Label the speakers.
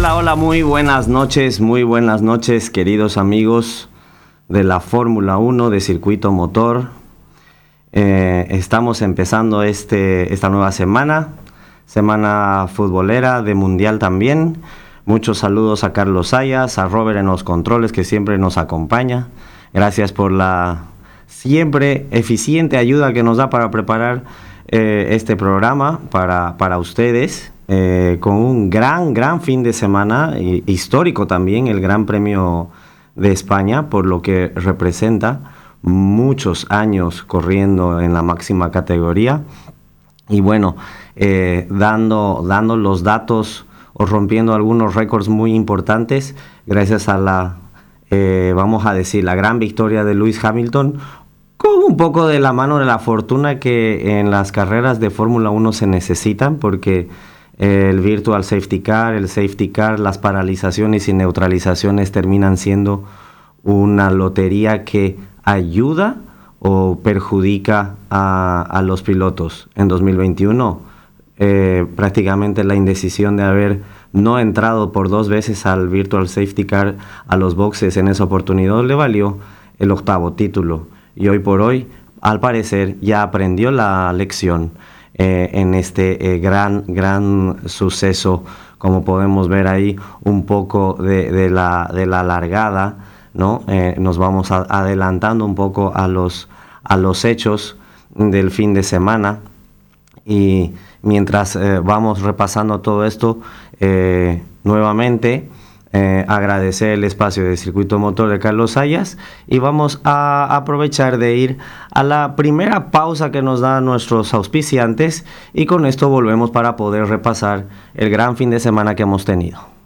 Speaker 1: Hola, muy buenas noches, queridos amigos de la Fórmula 1 de Circuito Motor. Estamos empezando esta nueva semana futbolera de Mundial también. Muchos saludos a Carlos Sayas, a Robert en los controles, que siempre nos acompaña. Gracias por la siempre eficiente ayuda que nos da para preparar este programa para ustedes, con un gran fin de semana histórico también, el Gran Premio de España, por lo que representa muchos años corriendo en la máxima categoría. Y bueno, dando los datos o rompiendo algunos récords muy importantes gracias a la gran victoria de Lewis Hamilton, con un poco de la mano de la fortuna que en las carreras de Fórmula 1 se necesitan, porque el Virtual Safety Car, las paralizaciones y neutralizaciones terminan siendo una lotería que ayuda o perjudica a los pilotos. En 2021, prácticamente la indecisión de haber no entrado por 2 veces al Virtual Safety Car a los boxes en esa oportunidad le valió el 8º título. Y hoy por hoy, al parecer, ya aprendió la lección en este gran suceso. Como podemos ver ahí un poco de la largada, ¿no? Nos vamos adelantando un poco a los hechos del fin de semana. Y mientras vamos repasando todo esto, nuevamente agradecer el espacio de Circuito Motor de Carlos Sayas, y vamos a aprovechar de ir a la primera pausa que nos dan nuestros auspiciantes, y con esto volvemos para poder repasar el gran fin de semana que hemos tenido.